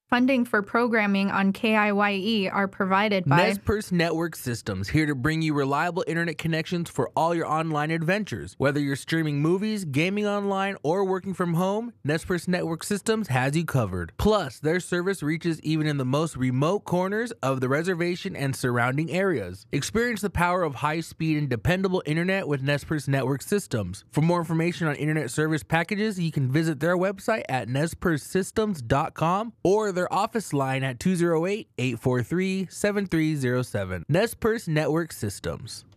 Funding for programming on KIYE are provided by Nez Perce Network Systems, here to bring you reliable internet connections for all your online adventures. Whether you're streaming movies, gaming online, or working from home, Nez Perce Network Systems has you covered. Plus, their service reaches even in the most remote corners of the reservation and surrounding areas. Experience the power of high-speed and dependable internet with Nez Perce Network Systems. For more information on internet service packages, you can visit their website at nezpercesystems.com or their office line at 208-843-7307. Nez Perce Network Systems.